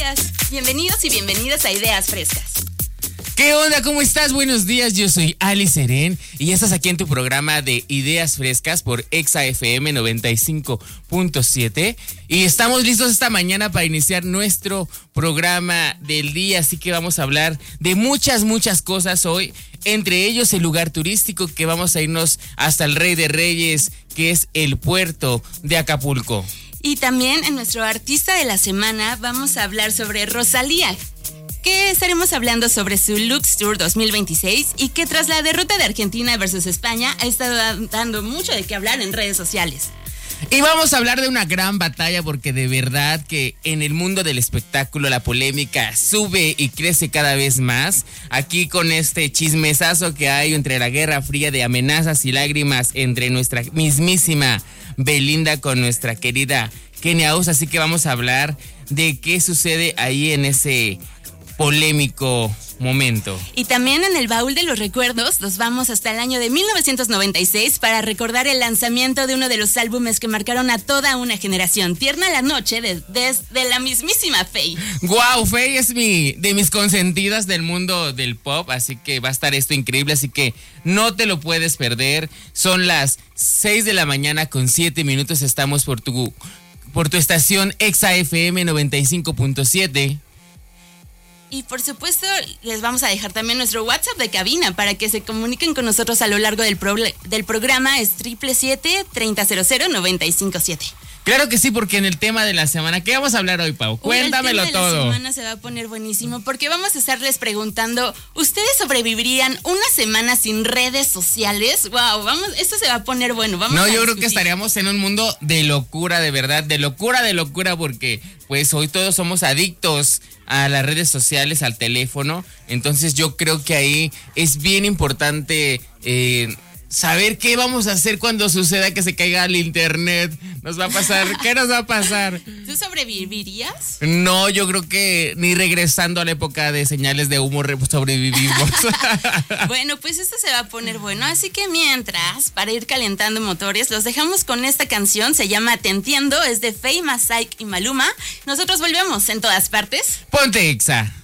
días. Bienvenidos y bienvenidas a Ideas Frescas. ¿Qué onda? ¿Cómo estás? Buenos días, yo soy Ali Serén y ya estás aquí en tu programa de Ideas Frescas por Exa FM 95.7 y estamos listos esta mañana para iniciar nuestro programa del día, así que vamos a hablar de muchas cosas hoy, entre ellos el lugar turístico que vamos a irnos hasta el Rey de Reyes, que es el puerto de Acapulco. Y también en nuestro artista de la semana vamos a hablar sobre Rosalía, que estaremos hablando sobre su Lux Tour 2026 y que tras la derrota de Argentina versus España ha estado dando mucho de qué hablar en redes sociales. Y vamos a hablar de una gran batalla porque de verdad que en el mundo del espectáculo la polémica sube y crece cada vez más. Aquí con este chismesazo que hay entre la Guerra Fría de amenazas y lágrimas entre nuestra mismísima Belinda con nuestra querida Kenia Oz. Así que vamos a hablar de qué sucede ahí en ese polémico momento. Y también en el baúl de los recuerdos nos vamos hasta el año de 1996 para recordar el lanzamiento de uno de los álbumes que marcaron a toda una generación, Tierna la Noche, de la mismísima Feid. Wow, Feid es de mis consentidas del mundo del pop, así que va a estar esto increíble, así que no te lo puedes perder. Son las 6 de la mañana con 7 minutos, estamos por tu estación Exa FM 95.7. Y por supuesto, les vamos a dejar también nuestro WhatsApp de cabina para que se comuniquen con nosotros a lo largo del programa. Es 777-3000-957. Claro que sí, porque en el tema de la semana, ¿qué vamos a hablar hoy, Pau? Cuéntamelo todo. El tema de la semana se va a poner buenísimo porque vamos a estarles preguntando, ¿ustedes sobrevivirían una semana sin redes sociales? Wow, esto se va a poner bueno. Yo creo que estaríamos en un mundo de locura, de verdad, de locura, porque pues hoy todos somos adictos a las redes sociales, al teléfono. Entonces yo creo que ahí es bien importante saber qué vamos a hacer cuando suceda que se caiga el internet. Nos va a pasar, ¿qué nos va a pasar? ¿Tú sobrevivirías? No, yo creo que ni regresando a la época de señales de humo sobrevivimos. Bueno, pues esto se va a poner bueno, así que mientras, para ir calentando motores, los dejamos con esta canción, se llama Te Entiendo, es de Feid, Masaik y Maluma. Nosotros volvemos en todas partes. Ponte Exa.